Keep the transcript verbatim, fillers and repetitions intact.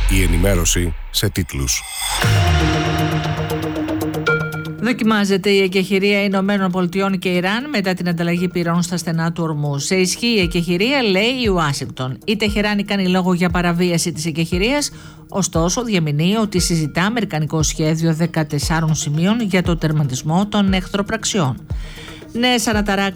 Η ενημέρωση σε τίτλους. Δοκιμάζεται η εκεχηρία Ηνωμένων Πολιτειών και Ιράν μετά την ανταλλαγή πυρών στα στενά του Ορμούζ. Σε ισχύ η εκεχηρία, λέει η Ουάσιγκτον. Η Τεχεράνη κάνει λόγο για παραβίαση της εκεχηρίας, ωστόσο διαμηνύει ότι συζητά αμερικανικό σχέδιο δεκατεσσάρων σημείων για το τερματισμό των εχθροπραξιών. Νέες αναταράξεις